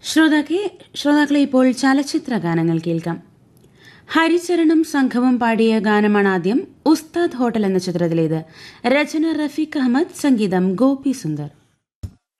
ശ്രോതാക്കളെ ഇപ്പോൾ ചലച്ചിത്ര ഗാനങ്ങൾ കേൾക്കാം. ഹരിചരണും സംഘവും പാടിയ ഗാനമാണ് ആദ്യം. ഉസ്താദ് ഹോട്ടൽ എന്ന ചിത്രത്തിലേത്. രചന റഫീഖ് അഹമ്മദ്, സംഗീതം ഗോപി സുന്ദർ.